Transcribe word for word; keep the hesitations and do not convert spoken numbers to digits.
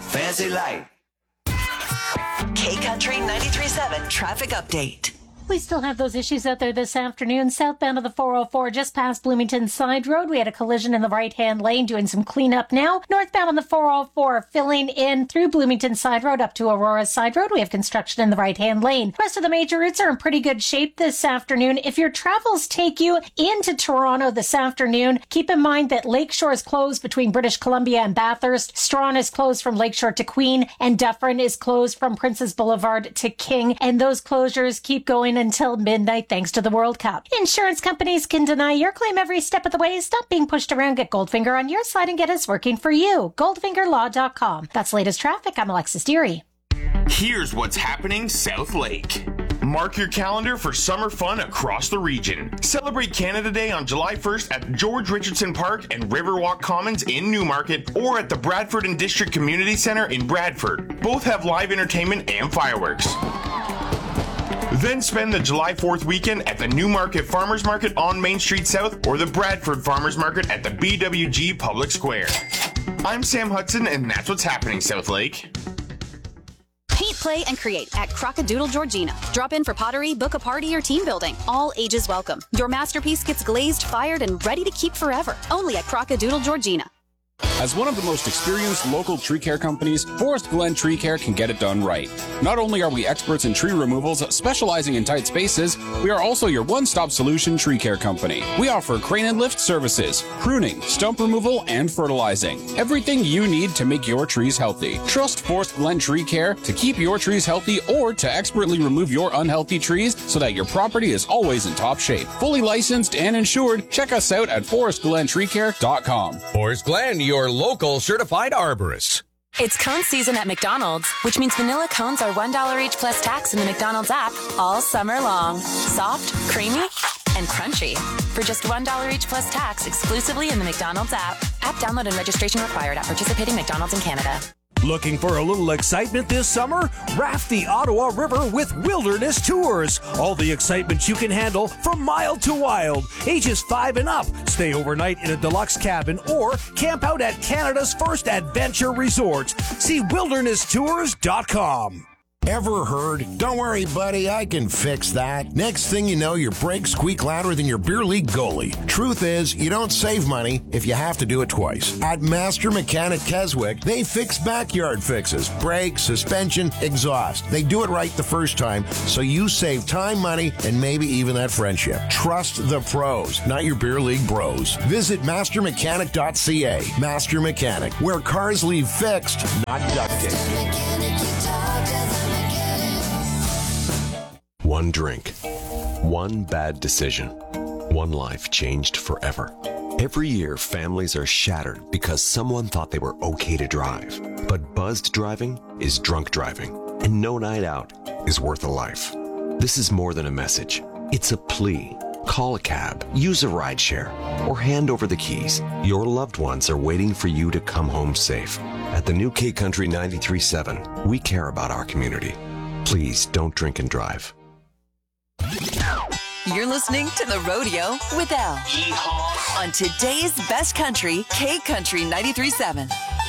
Fancy light. K-Country ninety-three point seven traffic update. We still have those issues out there this afternoon. Southbound of the four oh four, just past Bloomington Side Road. We had a collision in the right-hand lane, doing some cleanup now. Northbound on the four oh four, filling in through Bloomington Side Road up to Aurora Side Road. We have construction in the right-hand lane. The rest of the major routes are in pretty good shape this afternoon. If your travels take you into Toronto this afternoon, keep in mind that Lakeshore is closed between British Columbia and Bathurst. Strawn is closed from Lakeshore to Queen, and Dufferin is closed from Princess Boulevard to King. And those closures keep going until midnight thanks to the World Cup. Insurance companies can deny your claim every step of the way. Stop being pushed around. Get Goldfinger on your side and get us working for you. goldfinger law dot com. That's latest traffic. I'm Alexis Deary. Here's what's happening South Lake. Mark your calendar for summer fun across the region. Celebrate Canada Day on July first at George Richardson Park and Riverwalk Commons in Newmarket, or at the Bradford and District Community Center in Bradford. Both have live entertainment and fireworks. Then spend the July fourth weekend at the Newmarket Farmers Market on Main Street South, or the Bradford Farmers Market at the B W G Public Square. I'm Sam Hudson, and that's what's happening South Lake. Paint, play, and create at Crockadoodle Georgina. Drop in for pottery, book a party, or team building. All ages welcome. Your masterpiece gets glazed, fired, and ready to keep forever. Only at Crockadoodle Georgina. As one of the most experienced local tree care companies, Forest Glen Tree Care can get it done right. Not only are we experts in tree removals specializing in tight spaces, we are also your one-stop solution tree care company. We offer crane and lift services, pruning, stump removal, and fertilizing. Everything you need to make your trees healthy. Trust Forest Glen Tree Care to keep your trees healthy or to expertly remove your unhealthy trees so that your property is always in top shape. Fully licensed and insured, check us out at forest glen tree care dot com. Forest Glen, your local certified arborist. It's cone season at McDonald's, which means vanilla cones are one dollar each plus tax in the McDonald's app all summer long. Soft, creamy, and crunchy. For just one dollar each plus tax exclusively in the McDonald's app. App download and registration required at participating McDonald's in Canada. Looking for a little excitement this summer? Raft the Ottawa River with Wilderness Tours. All the excitement you can handle from mild to wild. Ages five and up. Stay overnight in a deluxe cabin or camp out at Canada's first adventure resort. See wilderness tours dot com. Ever heard? Don't worry, buddy, I can fix that. Next thing you know, your brakes squeak louder than your beer league goalie. Truth is, you don't save money if you have to do it twice. At Master Mechanic Keswick, they fix backyard fixes, brakes, suspension, exhaust. They do it right the first time, so you save time, money, and maybe even that friendship. Trust the pros, not your beer league bros. Visit master mechanic dot c a. Master Mechanic, where cars leave fixed, not ducted. One drink, one bad decision, one life changed forever. Every year, families are shattered because someone thought they were okay to drive. But buzzed driving is drunk driving, and no night out is worth a life. This is more than a message. It's a plea. Call a cab, use a rideshare, or hand over the keys. Your loved ones are waiting for you to come home safe. At the new K-Country ninety-three point seven, we care about our community. Please don't drink and drive. You're listening to The Rodeo with Elle. Yeehaw. On today's best country, K-Country ninety-three point seven.